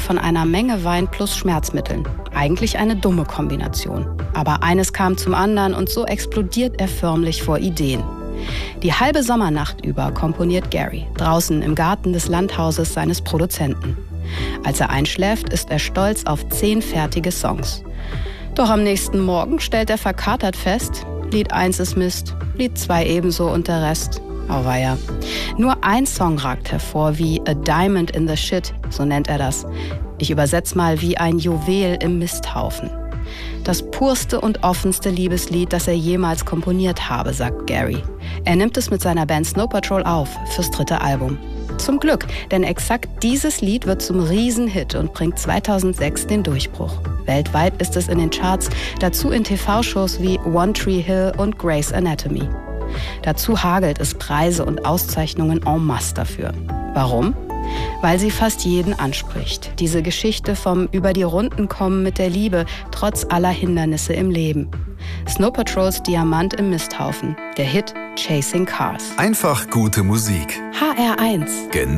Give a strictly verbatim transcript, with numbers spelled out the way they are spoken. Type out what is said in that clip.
von einer Menge Wein plus Schmerzmitteln. Eigentlich eine dumme Kombination. Aber eines kam zum anderen und so explodiert er förmlich vor Ideen. Die halbe Sommernacht über komponiert Gary, draußen im Garten des Landhauses seines Produzenten. Als er einschläft, ist er stolz auf zehn fertige Songs. Doch am nächsten Morgen stellt er verkatert fest, Lied eins ist Mist, Lied zwei ebenso und der Rest, auweia. Nur ein Song ragt hervor wie A Diamond in the Shit, so nennt er das. Ich übersetze mal wie ein Juwel im Misthaufen. Das purste und offenste Liebeslied, das er jemals komponiert habe, sagt Gary. Er nimmt es mit seiner Band Snow Patrol auf fürs dritte Album. Zum Glück, denn exakt dieses Lied wird zum Riesenhit und bringt zweitausendsechs den Durchbruch. Weltweit ist es in den Charts, dazu in T V-Shows wie One Tree Hill und Grey's Anatomy. Dazu hagelt es Preise und Auszeichnungen en masse dafür. Warum? Weil sie fast jeden anspricht. Diese Geschichte vom über die Runden kommen mit der Liebe, trotz aller Hindernisse im Leben. Snow Patrols Diamant im Misthaufen, der Hit Chasing Cars. Einfach gute Musik. H R eins. Genau.